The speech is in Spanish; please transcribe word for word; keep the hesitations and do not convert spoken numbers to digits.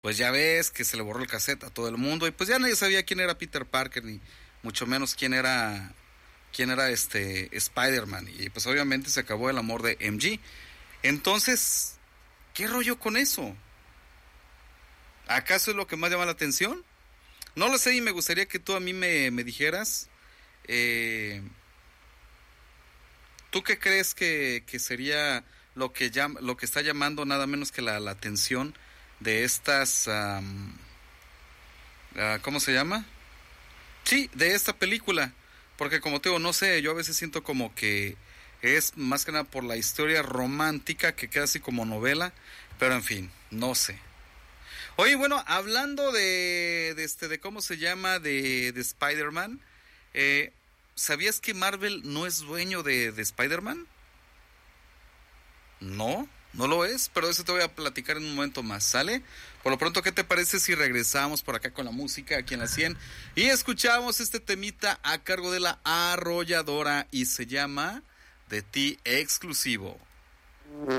pues ya ves que se le borró el cassette a todo el mundo y pues ya nadie sabía quién era Peter Parker ni mucho menos quién era quién era este Spider-Man y pues obviamente se acabó el amor de M J. Entonces, ¿qué rollo con eso? ¿Acaso es lo que más llama la atención? No lo sé y me gustaría que tú a mí me, me dijeras, eh, ¿tú qué crees que, que sería lo que llama, lo que está llamando nada menos que la, la atención de estas, um, uh, ¿cómo se llama? Sí, de esta película, porque como te digo, no sé, yo a veces siento como que es más que nada por la historia romántica que queda así como novela, pero en fin, no sé. Oye, bueno, hablando de, de este, de cómo se llama, de, de Spider-Man, eh, ¿sabías que Marvel no es dueño de, de Spider-Man? No, no lo es, pero eso te voy a platicar en un momento más, ¿sale? Por lo pronto, ¿qué te parece si regresamos por acá con la música aquí en la cien y escuchamos este temita a cargo de la Arrolladora y se llama De Ti Exclusivo?